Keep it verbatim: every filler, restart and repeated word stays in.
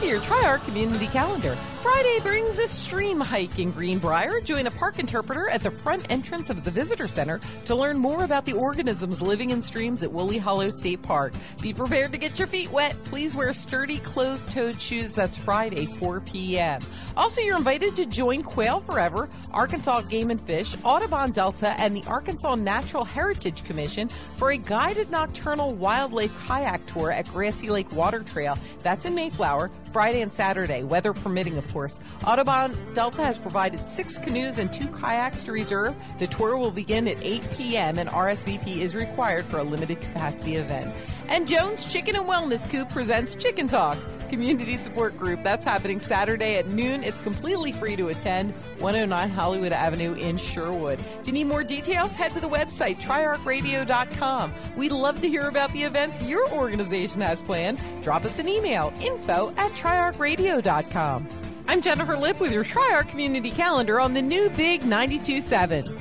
to your Tri-Arc Community Calendar. Friday brings a stream hike in Greenbrier. Join a park interpreter at the front entrance of the Visitor Center to learn more about the organisms living in streams at Woolly Hollow State Park. Be prepared to get your feet wet. Please wear sturdy closed-toed shoes. That's Friday, four p.m. Also, you're invited to join Quail Forever, Arkansas Game and Fish, Audubon Delta, and the Arkansas Natural Heritage Commission for a guided nocturnal wildlife kayak tour at Grassy Lake Water Trail. That's in Mayflower, Friday and Saturday, weather permitting, of course. Audubon Delta has provided six canoes and two kayaks to reserve. The tour will begin at eight p.m. and R S V P is required for a limited capacity event. And Jones Chicken and Wellness Coop presents Chicken Talk, community support group. That's happening Saturday at noon. It's completely free to attend, one oh nine Hollywood Avenue in Sherwood. If you need more details, head to the website, tri arc radio dot com. We'd love to hear about the events your organization has planned. Drop us an email, info at tri arc radio dot com. I'm Jennifer Lipp with your Tri-Arc Community Calendar on the new Big ninety-two point seven.